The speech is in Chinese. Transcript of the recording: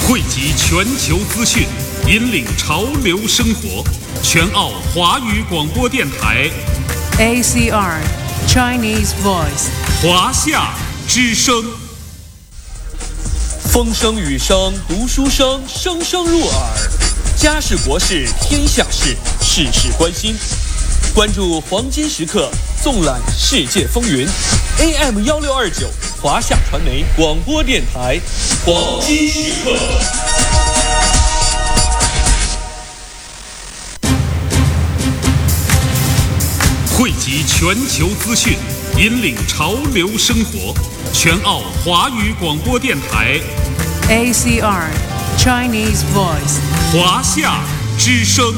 汇集全球资讯，引领潮流生活。全澳华语广播电台 ACR Chinese Voice 华夏之声。 风声雨声读书声，声声入耳。家事国事天下事，事事关心。关注黄金时刻，纵览世界风云。AM1629华夏传媒广播电台，黄金时刻。 汇集全球资讯，引领潮流生活。全澳华语广播电台 ACR Chinese Voice 华夏之声。